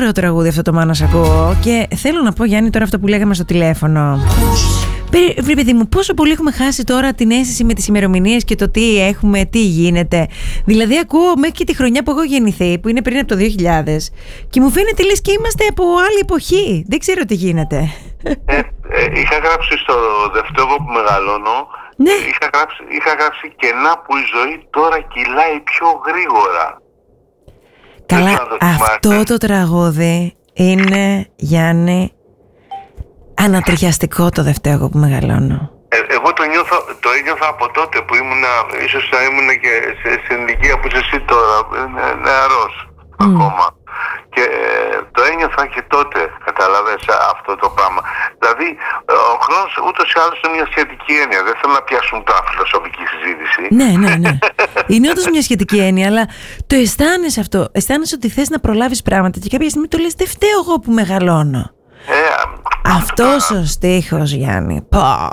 ωραίο τραγούδι αυτό το Μάνα Σ' ακούω. Και θέλω να πω, Γιάννη, τώρα αυτό που λέγαμε στο τηλέφωνο. Βρε παιδί μου, πόσο πολύ έχουμε χάσει τώρα την αίσθηση με τις ημερομηνίες και το τι έχουμε, τι γίνεται. Δηλαδή ακούω μέχρι και τη χρονιά που έχω γεννηθεί, που είναι πριν από το 2000, και μου φαίνεται λες και είμαστε από άλλη εποχή. Δεν ξέρω τι γίνεται. Είχα γράψει στο δεύτερο που μεγαλώνω, ναι. είχα γράψει κενά που η ζωή τώρα κυλάει πιο γρήγορα. Καλά, αυτό το τραγούδι είναι, Γιάννη, ανατριχιαστικό το δεύτερο που μεγαλώνω. Εγώ το ένιωθα από τότε που ίσως θα ήμουν και στην ηλικία που είσαι εσύ τώρα, νεαρός ακόμα. Και το ένιωθα και τότε, καταλαβαίνεις, αυτό το πράγμα. Δηλαδή, ο χρόνος ούτως ή άλλως είναι μια σχετική έννοια. Δεν θέλω να πιάσουν τα φιλοσοφική συζήτηση. Ναι. Είναι όντως μια σχετική έννοια, αλλά το αισθάνεσαι αυτό. Αισθάνεσαι ότι θες να προλάβεις πράγματα και κάποια στιγμή το λες, δεν φταίω εγώ που μεγαλώνω. Αυτός ο στίχος, Γιάννη.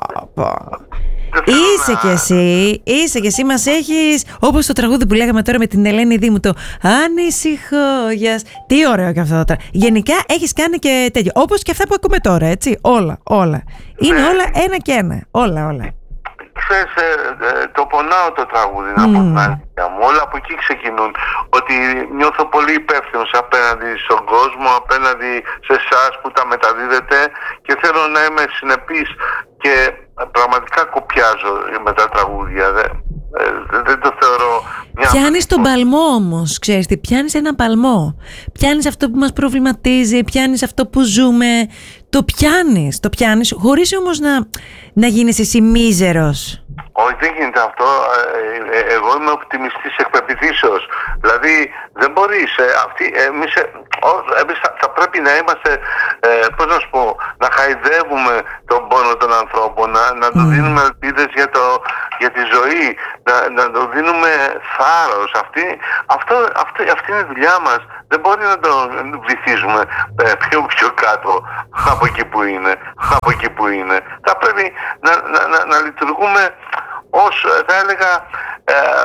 Είσαι κι εσύ, μας έχεις, όπως το τραγούδι που λέγαμε τώρα με την Ελένη Δήμου, το ανησυχώ για... Τι ωραίο και αυτό το τραγούδι. Γενικά έχεις κάνει και τέτοιο, όπως και αυτά που ακούμε τώρα, έτσι, όλα. Είναι όλα ένα και ένα, όλα. Ξέρεις, το πονάω το τραγούδι, να πω την αλήθεια μου. Όλα από εκεί ξεκινούν. Ότι νιώθω πολύ υπεύθυνος απέναντι στον κόσμο, απέναντι σε εσάς που τα μεταδίδετε, και θέλω να είμαι συνεπής και πραγματικά κοπιάζω με τα τραγούδια. Δεν το θεωρώ μια... Πιάνεις τον παλμό όμως, ξέρεις τι, πιάνεις έναν παλμό. Πιάνεις αυτό που μας προβληματίζει, πιάνεις αυτό που ζούμε. Το πιάνεις, χωρίς όμως να γίνεις εσύ μίζερος. Όχι, δεν γίνεται αυτό. Εγώ είμαι οπτιμιστής εκ πεποιθήσεως. Δηλαδή, δεν μπορείς. Εμείς θα πρέπει να είμαστε, πώς να σου πω, να χαϊδεύουμε τον πόνο των ανθρώπων, να του δίνουμε ελπίδες για τη ζωή, να του δίνουμε θάρρος. Αυτή είναι η δουλειά μας. Δεν μπορεί να τον βυθίζουμε πιο κάτω από εκεί που είναι. Θα πρέπει να λειτουργούμε ως, θα έλεγα,